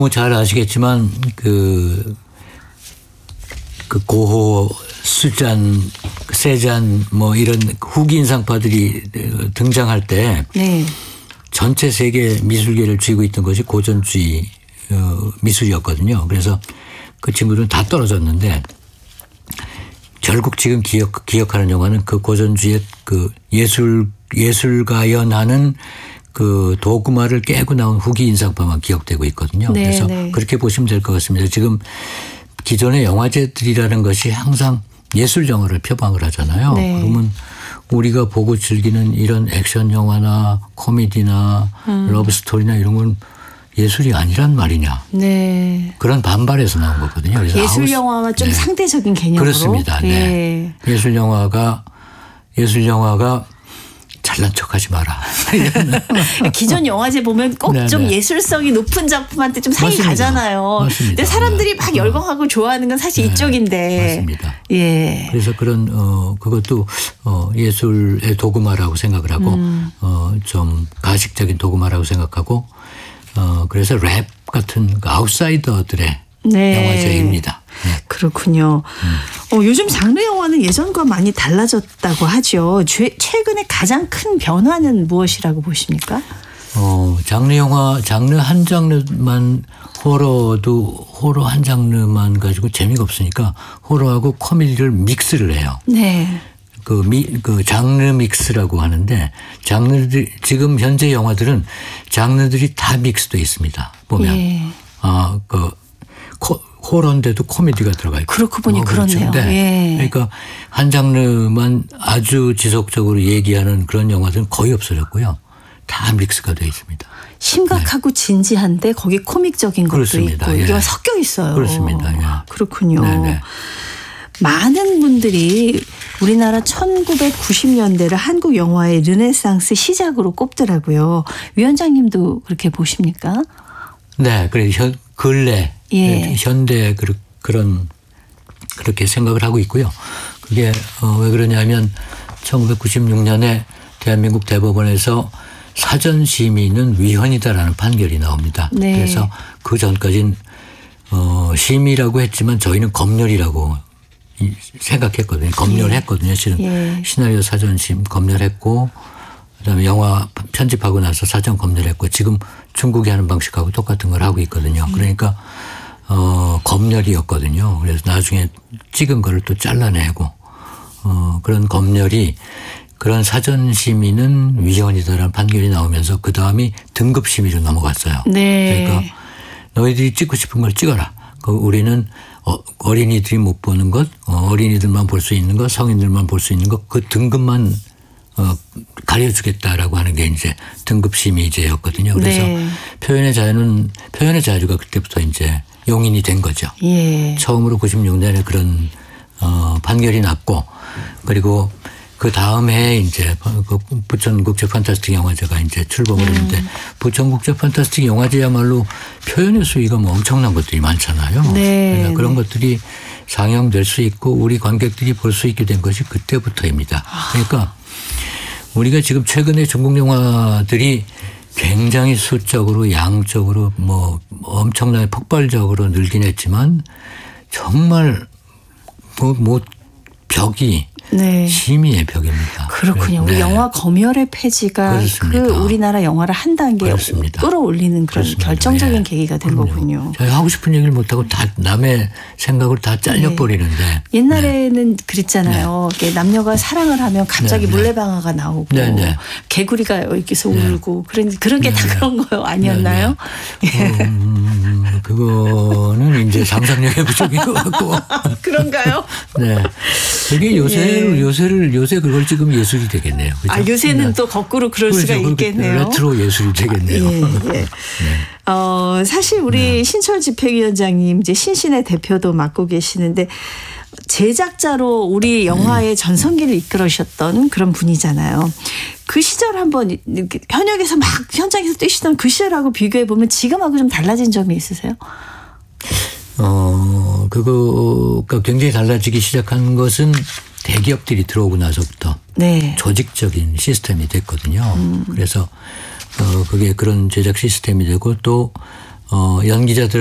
뭐 잘 아시겠지만 고호, 수잔, 세잔 뭐 이런 후기 인상파들이 등장할 때 네. 전체 세계 미술계를 쥐고 있던 것이 고전주의 미술이었거든요. 그래서 그 친구들은 다 떨어졌는데 결국 지금 기억하는 영화는 그 고전주의의 그 예술가연하는 그 도구마를 깨고 나온 후기 인상파만 기억되고 있거든요. 네, 그래서 네. 그렇게 보시면 될 것 같습니다. 지금 기존의 영화제들이라는 것이 항상 예술 영화를 표방을 하잖아요. 네. 그러면 우리가 보고 즐기는 이런 액션 영화나 코미디나 러브스토리나 이런 건 예술이 아니란 말이냐. 네. 그런 반발에서 나온 거거든요. 그래서 예술 영화와 좀 네. 상대적인 개념으로. 그렇습니다. 네. 예술 영화가 잘난 척하지 마라. 기존 영화제 보면 꼭 좀 예술성이 높은 작품한테 좀 상이 맞습니다. 가잖아요. 맞습니다. 근데 사람들이 막 열광하고 좋아하는 건 사실 이쪽인데. 맞습니다. 예. 그래서 그런 그것도 예술의 도구마라고 생각을 하고 좀 가식적인 도구마라고 생각하고 그래서 랩 같은 그 아웃사이더들의 네. 영화제입니다. 네. 그렇군요. 요즘 장르 영화는 예전과 많이 달라졌다고 하죠. 최근에 가장 큰 변화는 무엇이라고 보십니까? 장르 한 장르만 호러 한 장르만 가지고 재미가 없으니까 호러하고 코미디를 믹스를 해요. 네. 그 장르 믹스라고 하는데 지금 현재 영화들은 장르들이 다 믹스되어 있습니다. 보면. 예. 호러인데도 코미디가 들어가 있고. 그렇고 보니 그렇네요. 예. 그러니까 한 장르만 아주 지속적으로 얘기하는 그런 영화들은 거의 없어졌고요. 다 믹스가 되어 있습니다. 심각하고 진지한데 거기 코믹적인 것도 그렇습니다. 있고 예. 이게 섞여 있어요. 그렇습니다. 예. 그렇군요. 네네. 많은 분들이 우리나라 1990년대를 한국 영화의 르네상스 시작으로 꼽더라고요. 위원장님도 그렇게 보십니까? 네. 그래 근래 예. 현대 그렇게 생각을 하고 있고요. 그게 왜 그러냐면 1996년에 대한민국 대법원에서 사전 심의는 위헌이다라는 판결이 나옵니다. 네. 그래서 그 전까지는 심의라고 했지만 저희는 검열이라고 생각했거든요. 검열했거든요. 실은 예. 시나리오 사전심 검열했고 그다음에 영화 편집하고 나서 사전 검열했고 지금 중국이 하는 방식하고 똑같은 걸 하고 있거든요. 그러니까 검열이었거든요. 그래서 나중에 찍은 거를 또 잘라내고 그런 검열이 그런 사전 심의는 위헌이다라는 판결이 나오면서 그 다음이 등급 심의로 넘어갔어요. 네. 그러니까 너희들이 찍고 싶은 걸 찍어라. 우리는 어린이들이 못 보는 것, 어린이들만 볼 수 있는 것, 성인들만 볼 수 있는 것, 그 등급만 가려주겠다라고 하는 게 이제 등급 심의제였거든요. 그래서 네. 표현의 자유가 그때부터 이제 용인이 된 거죠. 예. 처음으로 96년에 그런 판결이 났고 그리고 그 다음 해에 이제 부천 국제 판타스틱 영화제가 이제 출범을 했는데 부천 국제 판타스틱 영화제야말로 표현의 수위가 뭐 엄청난 것들이 많잖아요. 네. 그런 것들이 상영될 수 있고 우리 관객들이 볼 수 있게 된 것이 그때부터입니다. 그러니까 우리가 지금 최근에 중국 영화들이 굉장히 수적으로 양적으로 뭐 엄청나게 폭발적으로 늘긴 했지만 정말 벽이 네. 심의의 벽입니다. 그렇군요. 네. 우리 영화 검열의 폐지가 그렇습니다. 그 우리나라 영화를 한 단계 그렇습니다. 끌어올리는 그런 그렇습니다. 결정적인 예. 계기가 된 그럼요. 거군요. 저희 하고 싶은 얘기를 못하고 다 남의 생각을 다 잘려버리는데. 옛날에는 그랬잖아요. 이렇게 남녀가 사랑을 하면 갑자기 네, 네. 물레방아가 나오고 네, 네. 개구리가 여기서 울고 그런 게 다 그런 거요 아니었나요? 그거는 이제 상상력의 부족인 것 같고. 그런가요? 네. 그게 요새 그걸 지금 예술이 되겠네요. 그죠? 아, 요새는 네. 또 거꾸로 그럴 수가 그렇죠. 있겠네요. 레트로 예술이 되겠네요. 예, 예. 네. 사실 우리 신철 집행위원장님 이제 신신의 대표도 맡고 계시는데 제작자로 우리 영화의 전성기를 이끌으셨던 그런 분이잖아요. 그 시절 한번 이렇게 현역에서 막 현장에서 뛰시던 그 시절하고 비교해 보면 지금하고 좀 달라진 점이 있으세요? 그거가 굉장히 달라지기 시작한 것은 대기업들이 들어오고 나서부터 네. 조직적인 시스템이 됐거든요. 그래서 그게 그런 제작 시스템이 되고 또 연기자들